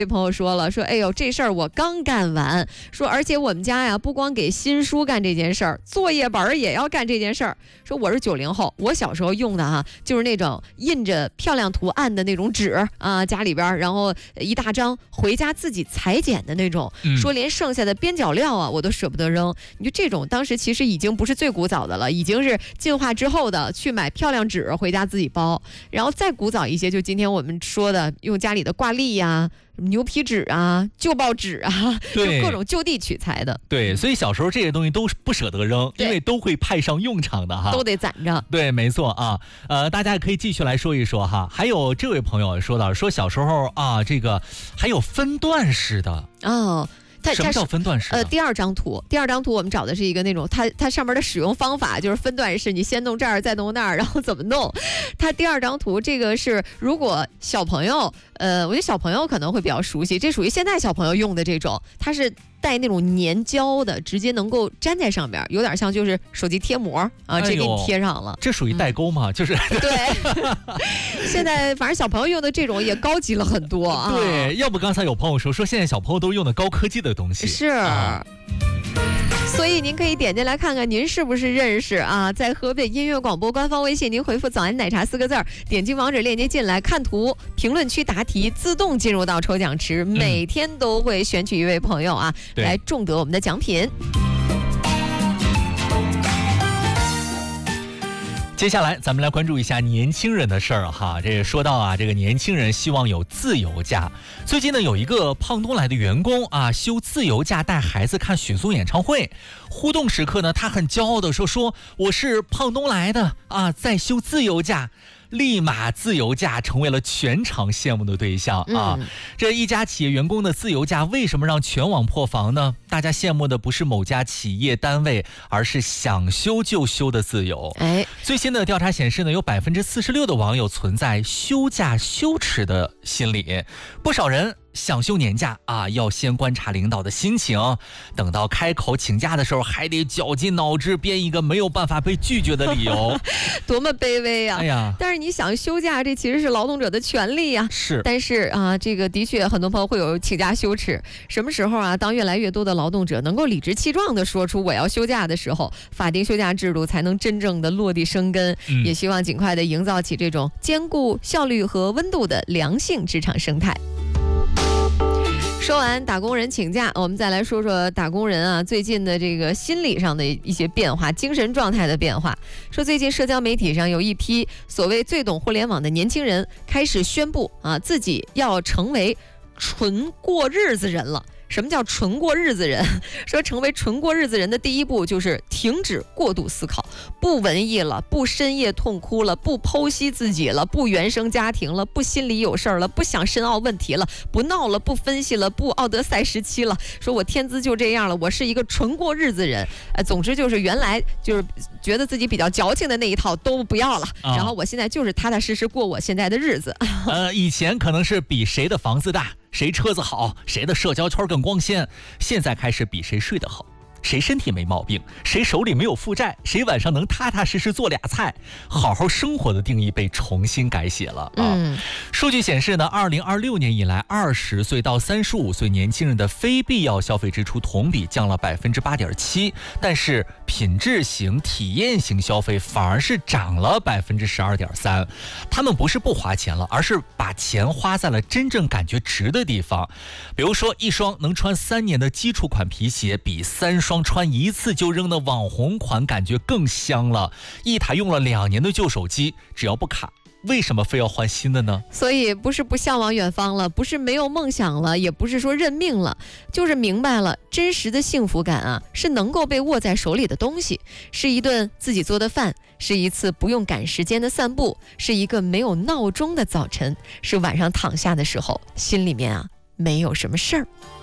这朋友说了，说哎呦这事儿我刚干完，说而且我们家呀不光给新书干这件事儿，作业本也要干这件事儿。说我是90后，我小时候用的就是那种印着漂亮图案的那种纸啊，家里边然后一大张，回家自己裁剪的那种。说连剩下的边角料啊我都舍不得扔。你就这种当时其实已经不是最古早的了，已经是进化之后的，去买漂亮纸回家自己包。然后再古早一些，就今天我们说的用家里的挂历呀、牛皮纸啊、旧报纸啊，就各种就地取材的。 对，所以小时候这些东西都不舍得扔，因为都会派上用场的哈， 都得攒着。对， 没错啊。大家也可以继续来说一说哈。还有这位朋友说到，说小时候啊，这个还有分段式的哦。什么叫分段式？ 第二张图我们找的是一个那种，它上面的使用方法就是分段式，你先弄这儿，再弄那儿，然后怎么弄。它第二张图这个是，如果小朋友，我觉得小朋友可能会比较熟悉，这属于现在小朋友用的这种，它是带那种粘胶的，直接能够粘在上面，有点像就是手机贴膜啊，这给你贴上了。 这属于代沟吗？就是对。现在反正小朋友用的这种也高级了很多啊。 对，要不刚才有朋友说现在小朋友都用的高科技的东西。 是。所以您可以点进来看看您是不是认识啊。在河北音乐广播官方微信，您回复早安奶茶4个字，点击网址链接进来看图，评论区答题，自动进入到抽奖池，每天都会选取一位朋友啊，来中得我们的奖品。 接下来咱们来关注一下年轻人的事儿哈。这说到啊，这个年轻人希望有自由假。最近呢，有一个胖东来的员工啊，休自由假带孩子看许嵩演唱会。互动时刻呢，他很骄傲的说我是胖东来的啊，在休自由假。立马自由假成为了全场羡慕的对象啊！这一家企业员工的自由假为什么让全网破防呢？大家羡慕的不是某家企业单位，而是想休就休的自由。最新的调查显示呢，有46%的网友存在休假羞耻的心理，不少人想休年假啊，要先观察领导的心情，等到开口请假的时候，还得绞尽脑汁编一个没有办法被拒绝的理由， 多么卑微啊！ 哎呀， 但是你想休假，这其实是劳动者的权利呀。 是， 但是啊，这个的确很多朋友会有请假羞耻。什么时候啊？当越来越多的劳动者能够理直气壮地说出我要休假的时候，法定休假制度才能真正的落地生根。也希望尽快的营造起这种兼顾效率和温度的良性职场生态。说完打工人请假，我们再来说说打工人啊最近的这个心理上的一些变化，精神状态的变化。说最近社交媒体上有一批所谓最懂互联网的年轻人开始宣布啊，自己要成为纯过日子人了。什么叫纯过日子人？说成为纯过日子人的第一步就是停止过度思考，不文艺了，不深夜痛哭了，不剖析自己了，不原生家庭了，不心里有事儿了，不想深奥问题了，不闹了，不分析了，不奥德赛时期了。说我天资就这样了，我是一个纯过日子人。总之就是原来就是觉得自己比较矫情的那一套都不要了，然后我现在就是踏踏实实过我现在的日子。 以前可能是比谁的房子大，谁车子好，谁的社交圈更光鲜，现在开始比谁睡得好，谁身体没毛病，谁手里没有负债，谁晚上能踏踏实实做俩菜，好好生活的定义被重新改写了啊！数据显示呢，2026年以来，20岁到35岁年轻人的非必要消费支出同比降了8.7%，但是品质型、体验型消费反而是涨了12.3%。他们不是不花钱了，而是把钱花在了真正感觉值的地方。比如说，一双能穿3年的基础款皮鞋，比3双穿一次就扔的网红款感觉更香了。一台用了2年的旧手机，只要不卡，为什么非要换新的呢？ 所以不是不向往远方了，不是没有梦想了，也不是说认命了，就是明白了真实的幸福感啊，是能够被握在手里的东西，是一顿自己做的饭，是一次不用赶时间的散步，是一个没有闹钟的早晨，是晚上躺下的时候心里面啊没有什么事儿。